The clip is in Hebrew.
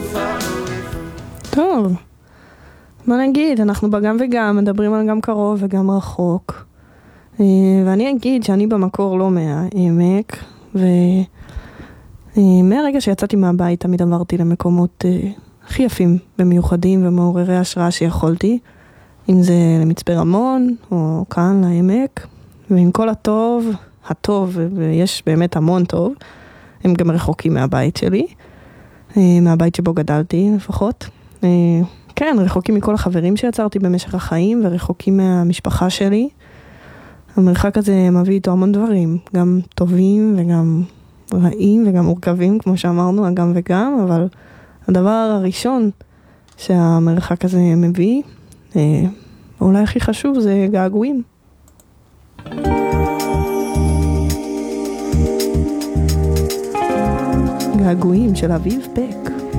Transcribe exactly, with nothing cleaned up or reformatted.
טוב, מה נגיד, אנחנו בגם וגם, מדברים על גם קרוב וגם רחוק. ואני אגיד שאני במקור לא מהעמק, ומהרגע שיצאתי מהבית תמיד עברתי למקומות הכי יפים ומיוחדים ומעוררי השראה שיכולתי, אם זה למצפה רמון או כאן לעמק, ועם כל הטוב, הטוב, ויש באמת המון טוב, הם גם רחוקים מהבית שלי, מהבית שבו גדלתי לפחות. כן, רחוקים מכל החברים שיצרתי במשך החיים, ורחוקים מהמשפחה שלי. המרחק הזה מביא איתו המון דברים, גם טובים וגם רעים וגם מורכבים, כמו שאמרנו, גם וגם, אבל הדבר הראשון שהמרחק הזה מביא, אולי הכי חשוב, זה געגועים. געגועים של אביב פק.